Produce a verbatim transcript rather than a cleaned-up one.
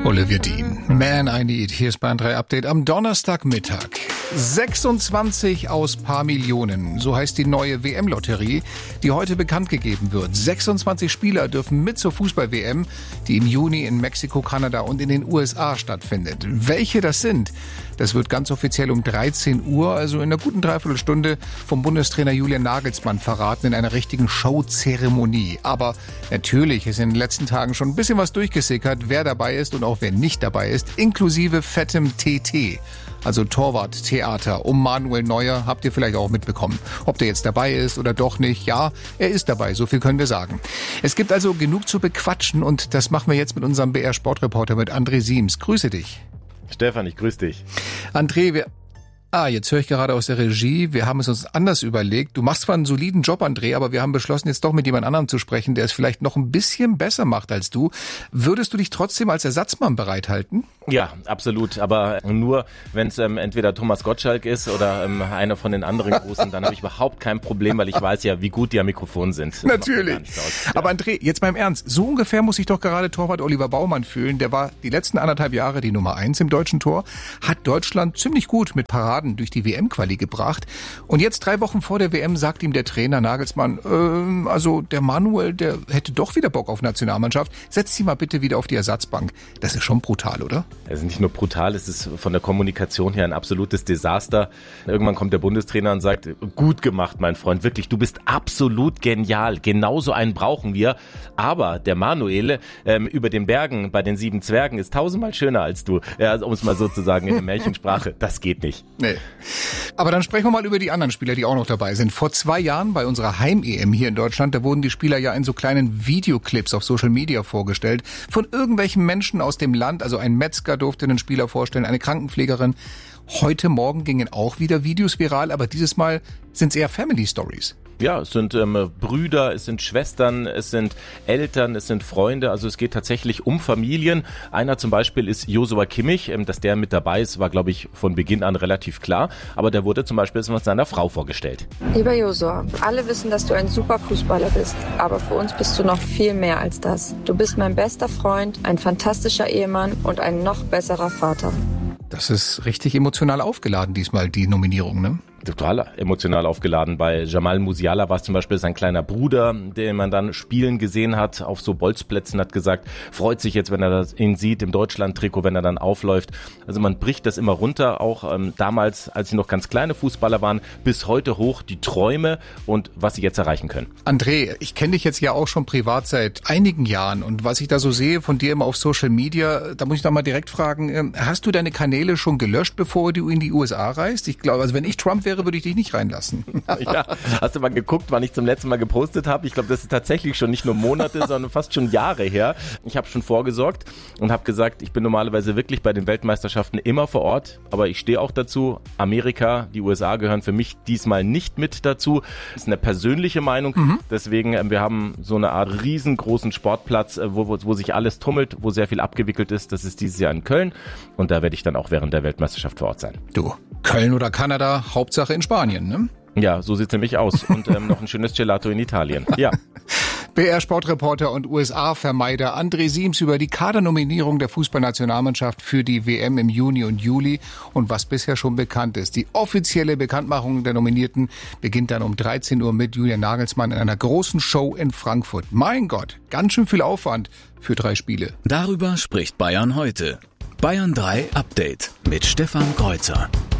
Olivia Dean, Man I Need. Hier ist Bayern drei Update am Donnerstagmittag. sechsundzwanzig aus paar Millionen, so heißt die neue W M-Lotterie, die heute bekannt gegeben wird. sechsundzwanzig Spieler dürfen mit zur Fußball-W M, die im Juni in Mexiko, Kanada und in den U S A stattfindet. Welche das sind, das wird ganz offiziell um dreizehn Uhr, also in einer guten Dreiviertelstunde, vom Bundestrainer Julian Nagelsmann verraten in einer richtigen Showzeremonie. Aber natürlich ist in den letzten Tagen schon ein bisschen was durchgesickert, wer dabei ist und auch wer nicht dabei ist, inklusive fettem T T. Also Torwarttheater um Manuel Neuer, habt ihr vielleicht auch mitbekommen. Ob der jetzt dabei ist oder doch nicht, ja, er ist dabei, so viel können wir sagen. Es gibt also genug zu bequatschen und das machen wir jetzt mit unserem B R-Sportreporter, mit André Siems. Grüße dich. Stefan, ich grüße dich. André, wir... Ah, jetzt höre ich gerade aus der Regie, wir haben es uns anders überlegt. Du machst zwar einen soliden Job, André, aber wir haben beschlossen, jetzt doch mit jemand anderem zu sprechen, der es vielleicht noch ein bisschen besser macht als du. Würdest du dich trotzdem als Ersatzmann bereithalten? Ja, absolut, aber nur, wenn es ähm, entweder Thomas Gottschalk ist oder ähm, einer von den anderen Großen, dann habe ich überhaupt kein Problem, weil ich weiß ja, wie gut die am Mikrofon sind. Das Natürlich. Ja. Aber André, jetzt mal im Ernst, so ungefähr muss sich doch gerade Torwart Oliver Baumann fühlen. Der war die letzten anderthalb Jahre die Nummer eins im deutschen Tor, hat Deutschland ziemlich gut mit Paraden durch die W M-Quali gebracht. Und jetzt drei Wochen vor der W M sagt ihm der Trainer Nagelsmann, ähm, also der Manuel, der hätte doch wieder Bock auf Nationalmannschaft. Setz sie mal bitte wieder auf die Ersatzbank. Das ist schon brutal, oder? Es ist nicht nur brutal, es ist von der Kommunikation her ein absolutes Desaster. Irgendwann kommt der Bundestrainer und sagt, gut gemacht, mein Freund, wirklich, du bist absolut genial. Genauso einen brauchen wir. Aber der Manuel ähm, über den Bergen bei den sieben Zwergen ist tausendmal schöner als du. Ja, um es mal so zu sagen in der Märchensprache. Das geht nicht. Nee. Aber dann sprechen wir mal über die anderen Spieler, die auch noch dabei sind. Vor zwei Jahren bei unserer Heim-E M hier in Deutschland, da wurden die Spieler ja in so kleinen Videoclips auf Social Media vorgestellt. Von irgendwelchen Menschen aus dem Land, also ein Metzger durfte einen Spieler vorstellen, eine Krankenpflegerin. Heute Morgen gingen auch wieder Videos viral, aber dieses Mal sind es eher Family Stories. Ja, es sind ähm, Brüder, es sind Schwestern, es sind Eltern, es sind Freunde, also es geht tatsächlich um Familien. Einer zum Beispiel ist Joshua Kimmich, ähm, dass der mit dabei ist, war glaube ich von Beginn an relativ klar, aber der wurde zum Beispiel von seiner Frau vorgestellt. Lieber Joshua, alle wissen, dass du ein super Fußballer bist, aber für uns bist du noch viel mehr als das. Du bist mein bester Freund, ein fantastischer Ehemann und ein noch besserer Vater. Das ist richtig emotional aufgeladen diesmal, die Nominierung, ne? Total emotional aufgeladen. Bei Jamal Musiala war es zum Beispiel sein kleiner Bruder, den man dann spielen gesehen hat auf so Bolzplätzen, hat gesagt, freut sich jetzt, wenn er das ihn sieht im Deutschland-Trikot, wenn er dann aufläuft. Also man bricht das immer runter, auch ähm, damals, als sie noch ganz kleine Fußballer waren, bis heute hoch die Träume und was sie jetzt erreichen können. André, ich kenne dich jetzt ja auch schon privat seit einigen Jahren und was ich da so sehe von dir immer auf Social Media, da muss ich da mal direkt fragen, hast du deine Kanäle schon gelöscht, bevor du in die U S A reist? Ich glaube, also wenn ich Trump wäre, würde ich dich nicht reinlassen. Ja, hast du mal geguckt, wann ich zum letzten Mal gepostet habe? Ich glaube, das ist tatsächlich schon nicht nur Monate, sondern fast schon Jahre her. Ich habe schon vorgesorgt und habe gesagt, ich bin normalerweise wirklich bei den Weltmeisterschaften immer vor Ort, aber ich stehe auch dazu. Amerika, die U S A gehören für mich diesmal nicht mit dazu. Das ist eine persönliche Meinung. Mhm. Deswegen, wir haben so eine Art riesengroßen Sportplatz, wo, wo, wo sich alles tummelt, wo sehr viel abgewickelt ist. Das ist dieses Jahr in Köln und da werde ich dann auch während der Weltmeisterschaft vor Ort sein. Du, Köln oder Kanada, Hauptsache in Spanien, ne? Ja, so sieht's nämlich aus. Und ähm, noch ein schönes Gelato in Italien. Ja. B R-Sportreporter und U S A-Vermeider André Siems über die Kadernominierung der Fußballnationalmannschaft für die W M im Juni und Juli und was bisher schon bekannt ist. Die offizielle Bekanntmachung der Nominierten beginnt dann um dreizehn Uhr mit Julian Nagelsmann in einer großen Show in Frankfurt. Mein Gott, ganz schön viel Aufwand für drei Spiele. Darüber spricht Bayern heute. Bayern drei Update mit Stefan Kreuzer.